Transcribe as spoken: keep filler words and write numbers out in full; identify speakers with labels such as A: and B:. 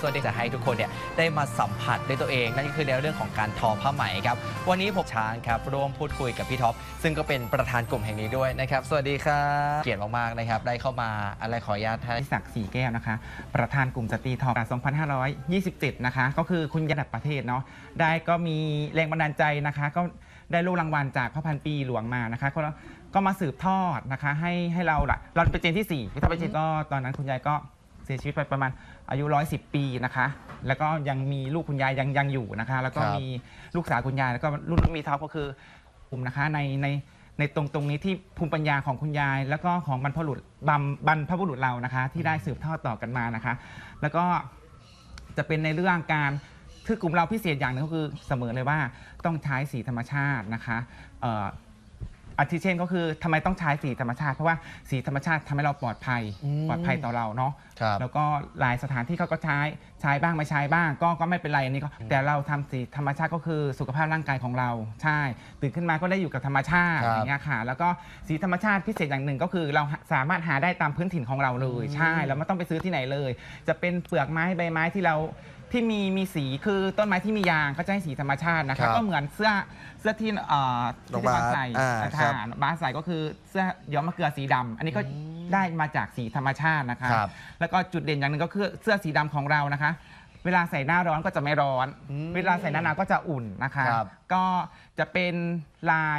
A: พื่อที่จะให้ทุกคนเนี่ยได้มาสัมผัสด้วยตัวเองนั่นก็คือในเรื่องของการทอผ้าไหมครับวันนี้ผมช้างครับร่วมพูดคุยกับพี่ท็อปซึ่งก็เป็นประธานกลุ่มแห่งนี้ด้วยนะครับสวัสดีครับเกียรติมากๆนะครับได้เข้ามาอะไรขออนุญาตท่าน
B: ศักดิ์ศรีแก้วนะคะประธานกลุ่มสตรีทอสองพันห้าร้อยยี่สิบเจ็ดนะคะก็คือคุณยาดับประเทศเนาะได้ก็มีแรงบันดาลใจนะคะก็ได้ลูกรางวัลจากพระพันปีหลวงมานะคะก็ก็มาสืบทอดนะคะให้ให้เราละเราเป็นเจนที่สี่ถ้าเป็นเจนก็ตอนนั้นคุณยายก็เสียชีวิตไปประมาณอายุร้อยสิบปีนะคะแล้วก็ยังมีลูกคุณยายยังยังอยู่นะคะแล้วก็มีลูกสาวคุณยายแล้วก็รุ่นมีเท้าก็คือกลุ่มนะคะในในในตรงตรงนี้ที่ภูมิปัญญาของคุณยายแล้วก็ของบรรพบุรุษบำบรรพบุรุษเรานะคะที่ได้สืบทอดต่อกันมานะคะแล้วก็จะเป็นในเรื่องการคือกลุ่มเราพิเศษอย่างหนึงก็คือเสมอเลยว่าต้องใช้สีธรรมชาตินะคะอาทิเช่นก็คือทำไมต้องใช้สีธรรมชาติเพราะว่าสีธรรมชาติทำให้เราปลอดภัยปลอดภัยต่อเราเนาะแล้วก็หลายสถานที่เขาก็ใช้ใช้บ้างไม่ใช้บ้างก็ก็ไม่เป็นไรอันนี้ก็แต่เราทำสีธรรมชาติก็คือสุขภาพร่างกายของเราใช่ตื่นขึ้นมาก็ได้อยู่กับธรรมชาติอย่างเงี้ยค่ะแล้วก็สีธรรมชาติพิเศษอย่างหนึ่งก็คือเราสามารถหาได้ตามพื้นถิ่นของเราเลยใช่เราไม่ต้องไปซื้อที่ไหนเลยจะเป็นเปลือกไม้ใบไม้ที่เราที่มีมีสีคือต้นไม้ที่มียางเขาจะให้สีธรรมชาตินะคะก็เหมือนเสื้อเสื้อที่ที่บาสใส่บาสใส่ก็คือเสื้อย้อมมะเกลือสีดำอันนี้ก็ได้มาจากสีธรรมชาตินะคะแล้วก็จุดเด่นอย่างหนึ่งก็คือเสื้อสีดำของเรานะคะเวลาใส่หน้าร้อนก็จะไม่ร้อนเวลาใส่หน้าหนาวก็จะอุ่นนะคะก็จะเป็นลาย